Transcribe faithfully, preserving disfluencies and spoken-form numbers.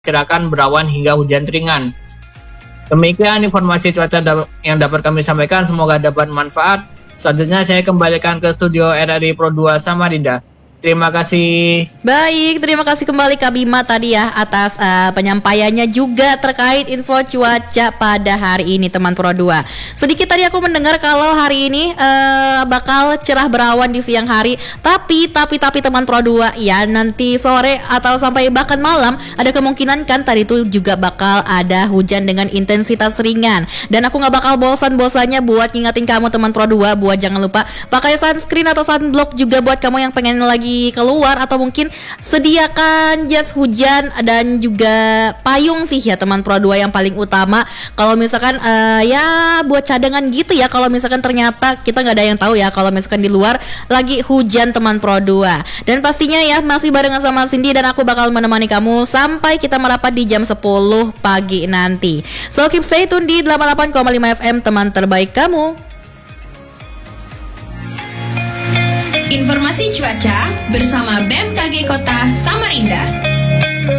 diperkirakan berawan hingga hujan ringan. Demikian informasi cuaca yang dapat kami sampaikan, semoga dapat manfaat. Selanjutnya saya kembalikan ke studio R R I Pro dua Samarinda. Terima kasih. Baik, terima kasih kembali Kak Bima tadi ya atas uh, penyampaiannya juga terkait info cuaca pada hari ini teman Pro dua. Sedikit tadi aku mendengar kalau hari ini uh, bakal cerah berawan di siang hari, tapi tapi tapi teman Pro dua ya nanti sore atau sampai bahkan malam ada kemungkinan kan tadi itu juga bakal ada hujan dengan intensitas ringan. Dan aku nggak bakal bosan-bosannya buat ngingetin kamu teman Pro dua buat jangan lupa pakai sunscreen atau sunblock juga buat kamu yang pengen lagi keluar, atau mungkin sediakan jas hujan dan juga payung sih ya teman Pro dua yang paling utama. Kalau misalkan uh, ya buat cadangan gitu ya, kalau misalkan ternyata kita nggak ada yang tahu ya kalau misalkan di luar lagi hujan teman Pro dua. Dan pastinya ya masih barengan sama Cindy dan aku bakal menemani kamu sampai kita merapat di jam sepuluh pagi nanti. So keep stay tune di delapan puluh delapan koma lima F M, teman terbaik kamu. Informasi cuaca bersama B M K G Kota Samarinda.